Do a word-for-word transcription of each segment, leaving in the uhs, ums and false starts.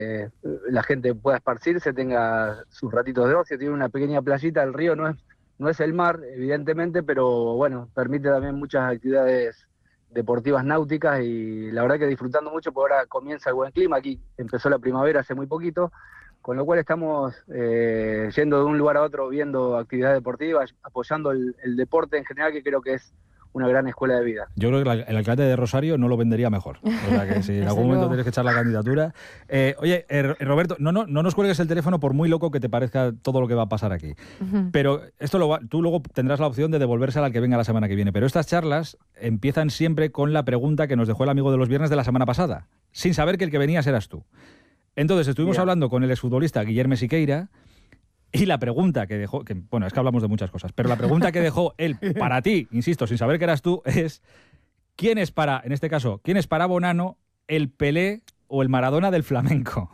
eh, la gente pueda esparcirse, tenga sus ratitos de ocio, tiene una pequeña playita, el río no es, no es el mar, evidentemente, pero bueno, permite también muchas actividades deportivas náuticas y la verdad que disfrutando mucho, porque ahora comienza el buen clima, aquí empezó la primavera hace muy poquito, con lo cual estamos eh, yendo de un lugar a otro viendo actividades deportivas, apoyando el, el deporte en general, que creo que es una gran escuela de vida. Yo creo que el alcalde de Rosario no lo vendería mejor. O sea que si en algún momento tienes que echar la candidatura. Eh, oye, eh, Roberto, no, no, no nos cuelgues el teléfono por muy loco que te parezca todo lo que va a pasar aquí. Uh-huh. Pero esto lo va, tú luego tendrás la opción de devolvérsela al que venga la semana que viene. Pero estas charlas empiezan siempre con la pregunta que nos dejó el amigo de los viernes de la semana pasada, sin saber que el que venías eras tú. Entonces estuvimos yeah. hablando con el exfutbolista Guillermo Siqueira. Y la pregunta que dejó, que bueno, es que hablamos de muchas cosas, pero la pregunta que dejó él para ti, insisto, sin saber que eras tú, es ¿quién es para, en este caso, quién es para Bonano el Pelé o el Maradona del flamenco?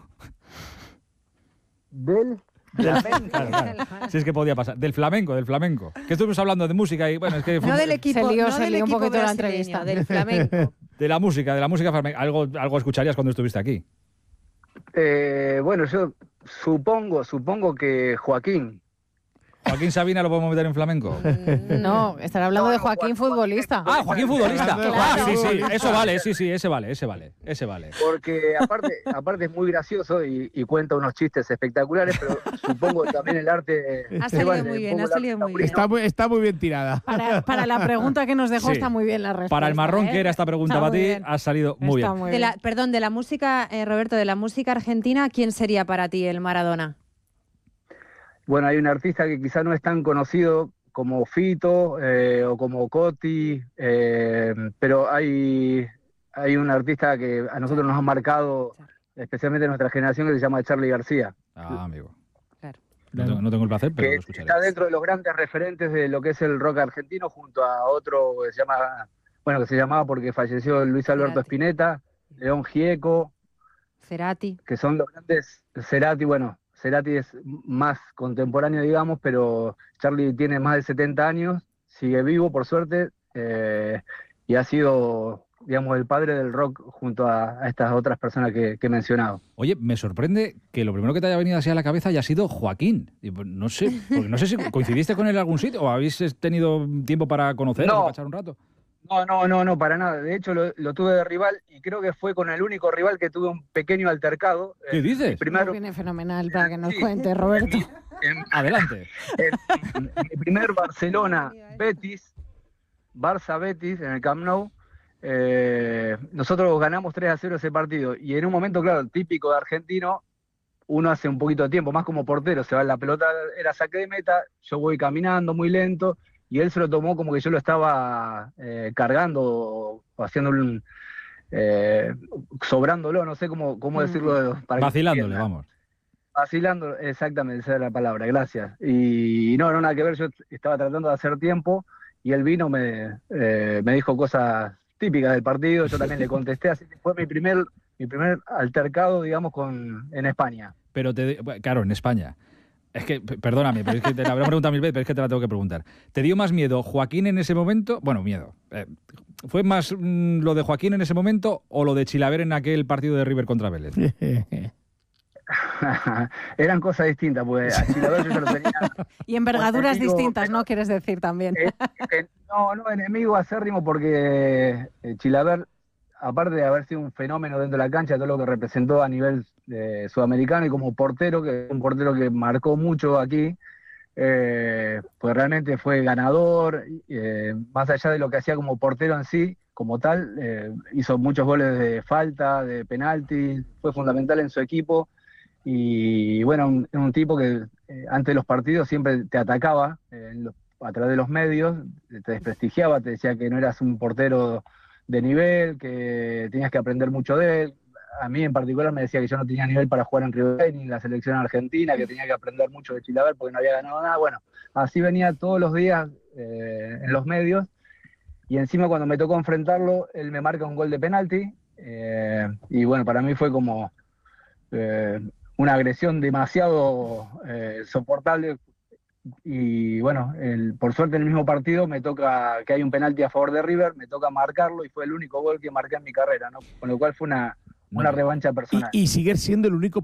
¿Del flamenco? Claro, claro. Si es que podía pasar. Del flamenco, del flamenco. Que estuvimos hablando de música y bueno, es que... No del equipo, se lió, no se del lió un equipo poquito la entrevista. Del flamenco. De la música, de la música flamenca. Algo, algo escucharías cuando estuviste aquí. Eh, bueno, yo... Supongo, supongo que Joaquín. ¿Joaquín Sabina lo podemos meter en flamenco? No, estará hablando no, de Joaquín, Joaquín futbolista. Ah, Joaquín futbolista. Claro. Ah, sí, sí, eso vale, sí, sí, ese vale, ese vale, ese vale. Porque aparte, aparte es muy gracioso y, y cuenta unos chistes espectaculares, pero supongo que también el arte... Ha salido vale, muy bien, ha salido muy bien. Está muy, está muy bien tirada. Para, para la pregunta que nos dejó sí. está muy bien la respuesta. Para el marrón ¿eh? que era esta pregunta está para ti, bien. ha salido muy está bien. Muy de bien. La, perdón, de la música, eh, Roberto, de la música argentina, ¿quién sería para ti el Maradona? Bueno, hay un artista que quizá no es tan conocido como Fito eh, o como Coti, eh, pero hay, hay un artista que a nosotros nos ha marcado, especialmente en nuestra generación, que se llama Charly García. Ah, amigo. Claro. No, tengo, no tengo el placer, pero que lo escucharé. Está dentro de los grandes referentes de lo que es el rock argentino, junto a otro que se llama, bueno, que se llamaba porque falleció Luis Alberto Cerati. Spinetta, León Gieco, Cerati, que son los grandes. Cerati, bueno, Cerati es más contemporáneo, digamos, pero Charly tiene más de setenta años, sigue vivo, por suerte, eh, y ha sido, digamos, el padre del rock junto a, a estas otras personas que, que he mencionado. Oye, me sorprende que lo primero que te haya venido así a la cabeza haya sido Joaquín. Y pues, no sé, porque no sé si coincidiste con él en algún sitio o habéis tenido tiempo para conocerlo, no. para echar un rato. No, no, no, no, para nada. De hecho, lo, lo tuve de rival y creo que fue con el único rival que tuve un pequeño altercado. ¿Qué dices? Primero viene fenomenal para que nos sí, cuente, Roberto. En, en, Adelante. En, en mi primer Barcelona-Betis, Barça-Betis, en el Camp Nou, eh, nosotros ganamos tres a cero ese partido. Y en un momento, claro, típico de argentino, uno hace un poquito de tiempo, más como portero, se va la pelota, era saque de meta, yo voy caminando muy lento, y él se lo tomó como que yo lo estaba eh, cargando o, o haciendo un... Eh, sobrándolo, no sé cómo, cómo decirlo. Para vacilándole, que vamos. Vacilando, exactamente, esa es la palabra, gracias. Y no, no, nada que ver, yo estaba tratando de hacer tiempo y él vino, me, eh, me dijo cosas típicas del partido, yo también le contesté, así que fue mi primer, mi primer altercado, digamos, con, en España. Pero, te, claro, en España. Es que, perdóname, pero es que te la habré preguntado mil veces, pero es que te la tengo que preguntar. ¿Te dio más miedo Joaquín en ese momento? Bueno, miedo. Eh, ¿Fue más mmm, lo de Joaquín en ese momento o lo de Chilaver en aquel partido de River contra Vélez? Eran cosas distintas, pues a Chilaver yo ya lo tenía... Y envergaduras enemigo, distintas, pero, ¿no? Quieres decir también. Eh, eh, no, no, enemigo acérrimo porque eh, Chilaver, aparte de haber sido un fenómeno dentro de la cancha, todo lo que representó a nivel eh, sudamericano y como portero, que es un portero que marcó mucho aquí, eh, pues realmente fue ganador, eh, más allá de lo que hacía como portero en sí, como tal, eh, hizo muchos goles de falta, de penalti, fue fundamental en su equipo, y bueno, un, un tipo que eh, antes de los partidos siempre te atacaba eh, en los, a través de los medios, te desprestigiaba, te decía que no eras un portero de nivel, que tenías que aprender mucho de él. A mí en particular me decía que yo no tenía nivel para jugar en River Plate ni en la selección argentina, que tenía que aprender mucho de Chilaver porque no había ganado nada. Bueno, así venía todos los días eh, en los medios, y encima cuando me tocó enfrentarlo, él me marca un gol de penalti, eh, y bueno, para mí fue como eh, una agresión demasiado eh, soportable. Y bueno, el, por suerte en el mismo partido me toca que hay un penalti a favor de River, me toca marcarlo y fue el único gol que marqué en mi carrera, ¿no? Con lo cual fue una, una revancha personal. Y, y sigue siendo el único